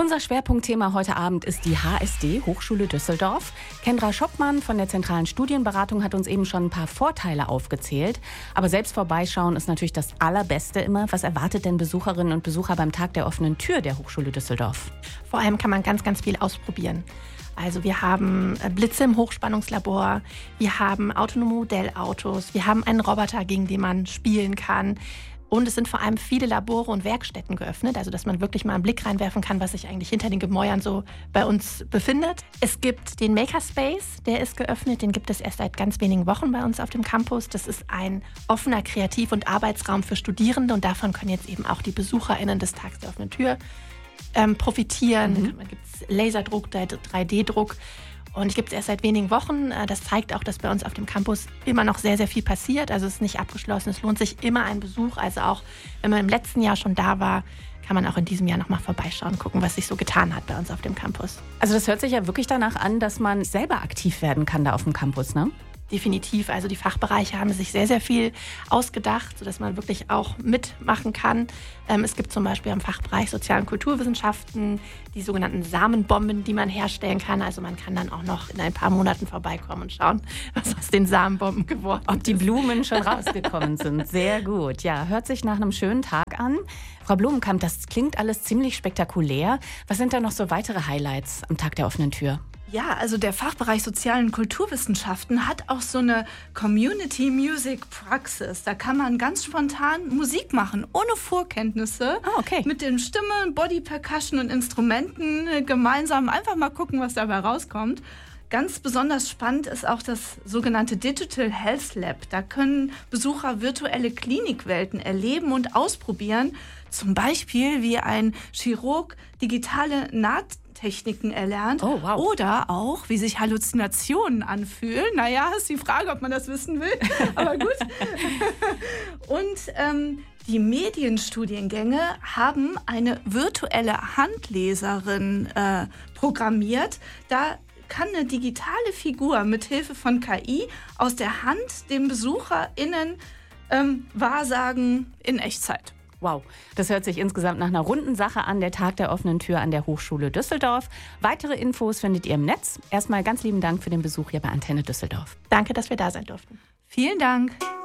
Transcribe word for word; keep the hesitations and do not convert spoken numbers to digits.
Unser Schwerpunktthema heute Abend ist die H S D, Hochschule Düsseldorf. Kendra Schoppmann von der Zentralen Studienberatung hat uns eben schon ein paar Vorteile aufgezählt. Aber selbst vorbeischauen ist natürlich das Allerbeste immer. Was erwartet denn Besucherinnen und Besucher beim Tag der offenen Tür der Hochschule Düsseldorf? Vor allem kann man ganz, ganz viel ausprobieren. Also wir haben Blitze im Hochspannungslabor, wir haben autonome Modellautos, wir haben einen Roboter, gegen den man spielen kann. Und es sind vor allem viele Labore und Werkstätten geöffnet, also dass man wirklich mal einen Blick reinwerfen kann, was sich eigentlich hinter den Gemäuern so bei uns befindet. Es gibt den Makerspace, der ist geöffnet, den gibt es erst seit ganz wenigen Wochen bei uns auf dem Campus. Das ist ein offener Kreativ- und Arbeitsraum für Studierende und davon können jetzt eben auch die BesucherInnen des Tags der offenen Tür ähm, profitieren. Mhm. Da gibt es Laserdruck, drei D Druck. Und ich gibt es erst seit wenigen Wochen. Das zeigt auch, dass bei uns auf dem Campus immer noch sehr, sehr viel passiert. Also es ist nicht abgeschlossen. Es lohnt sich immer ein Besuch. Also auch wenn man im letzten Jahr schon da war, kann man auch in diesem Jahr noch mal vorbeischauen, gucken, was sich so getan hat bei uns auf dem Campus. Also das hört sich ja wirklich danach an, dass man selber aktiv werden kann da auf dem Campus, ne? Definitiv. Also die Fachbereiche haben sich sehr, sehr viel ausgedacht, sodass man wirklich auch mitmachen kann. Ähm, es gibt zum Beispiel am Fachbereich Sozial- und Kulturwissenschaften die sogenannten Samenbomben, die man herstellen kann. Also man kann dann auch noch in ein paar Monaten vorbeikommen und schauen, was aus den Samenbomben geworden ist. Ob die Blumen schon rausgekommen sind. Sehr gut. Ja, hört sich nach einem schönen Tag an. Frau Blumenkamp, das klingt alles ziemlich spektakulär. Was sind da noch so weitere Highlights am Tag der offenen Tür? Ja, also der Fachbereich Sozial- und Kulturwissenschaften hat auch so eine Community Music Praxis. Da kann man ganz spontan Musik machen, ohne Vorkenntnisse. Ah, okay. Mit den Stimmen, Body Percussion und Instrumenten gemeinsam einfach mal gucken, was dabei rauskommt. Ganz besonders spannend ist auch das sogenannte Digital Health Lab. Da können Besucher virtuelle Klinikwelten erleben und ausprobieren. Zum Beispiel, wie ein Chirurg digitale Nahttechniken erlernt. Oh, wow. Oder auch, wie sich Halluzinationen anfühlen. Naja, ist die Frage, ob man das wissen will. Aber gut. Und ähm, die Medienstudiengänge haben eine virtuelle Handleserin äh, programmiert. Da kann eine digitale Figur mit Hilfe von K I aus der Hand den BesucherInnen ähm, wahrsagen in Echtzeit. Wow, das hört sich insgesamt nach einer runden Sache an, der Tag der offenen Tür an der Hochschule Düsseldorf. Weitere Infos findet ihr im Netz. Erstmal ganz lieben Dank für den Besuch hier bei Antenne Düsseldorf. Danke, dass wir da sein durften. Vielen Dank.